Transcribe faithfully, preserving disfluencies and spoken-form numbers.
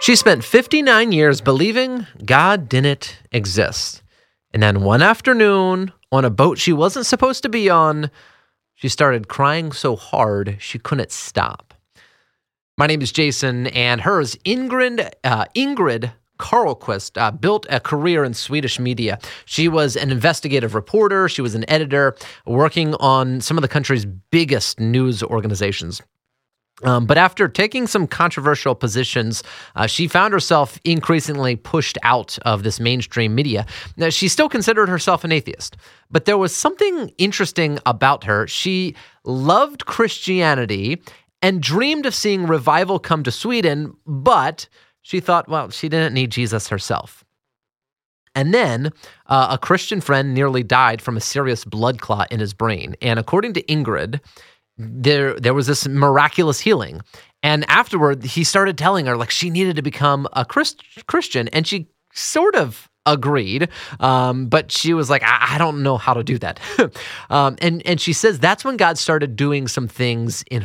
She spent fifty-nine years believing God didn't exist. And then one afternoon, on a boat she wasn't supposed to be on, she started crying so hard she couldn't stop. My name is Jason, and hers, Ingrid, uh, Ingrid Carlquist, uh, built a career in Swedish media. She was an investigative reporter. She was an editor working on some of the country's biggest news organizations. Um, but after taking some controversial positions, uh, she found herself increasingly pushed out of this mainstream media. Now, she still considered herself an atheist, but there was something interesting about her. She loved Christianity and dreamed of seeing revival come to Sweden, but she thought, well, she didn't need Jesus herself. And then uh, a Christian friend nearly died from a serious blood clot in his brain. And according to Ingrid, there there was this miraculous healing. And afterward, he started telling her like she needed to become a Christ- Christian. And she sort of agreed, um, but she was like, I, I don't know how to do that. um, and, and she says that's when God started doing some things in